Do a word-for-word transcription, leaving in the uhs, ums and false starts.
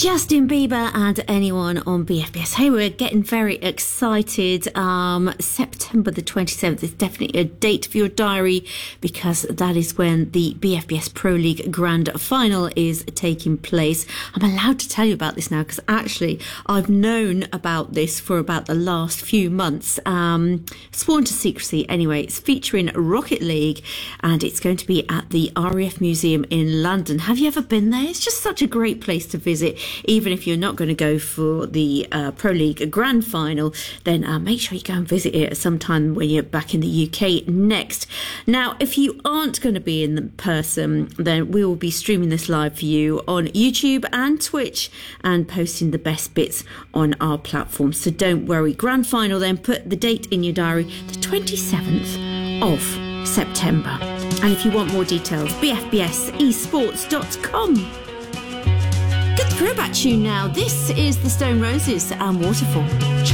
Justin Bieber and anyone on B F B S. Hey, we're getting very excited. Um, September the twenty-seventh is definitely a date for your diary because that is when the B F B S Pro League Grand Final is taking place. I'm allowed to tell you about this now because actually I've known about this for about the last few months. Um, sworn to secrecy anyway. It's featuring Rocket League and it's going to be at the R A F Museum in London. Have you ever been there? It's just such a great place to visit. Even if you're not going to go for the uh, Pro League Grand Final, then uh, make sure you go and visit it at some time when you're back in the U K next. Now, if you aren't going to be in person, then we will be streaming this live for you on YouTube and Twitch and posting the best bits on our platform. So don't worry. Grand Final, then put the date in your diary, the twenty-seventh of September. And if you want more details, b f b s esports dot com. Good throwback tune now. This is the Stone Roses and Waterfall.